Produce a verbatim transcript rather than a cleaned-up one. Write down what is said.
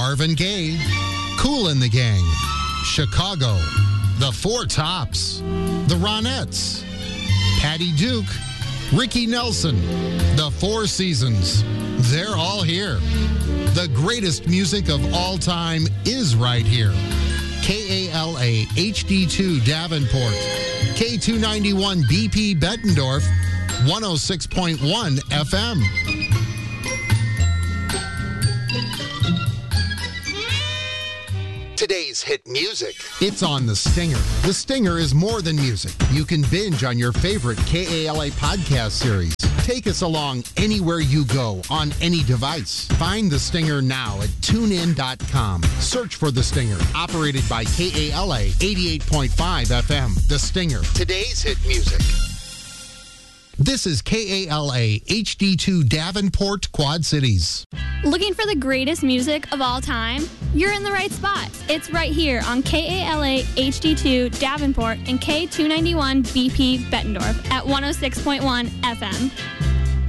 Marvin Gaye, Kool and the Gang, Chicago, The Four Tops, The Ronettes, Patty Duke, Ricky Nelson, The Four Seasons. They're all here. The greatest music of all time is right here. K A L A H D two Davenport, K two ninety-one B P Bettendorf, one oh six point one F M. Today's hit music. It's on The Stinger. The Stinger is more than music. You can binge on your favorite K A L A podcast series. Take us along anywhere you go on any device. Find The Stinger now at tune in dot com. Search for The Stinger, operated by K A L A eighty-eight point five F M. The Stinger. Today's hit music. This is K A L A H D two Davenport, Quad Cities. Looking for the greatest music of all time? You're in the right spot. It's right here on K A L A H D two Davenport and K two ninety-one B P Bettendorf at one oh six point one F M.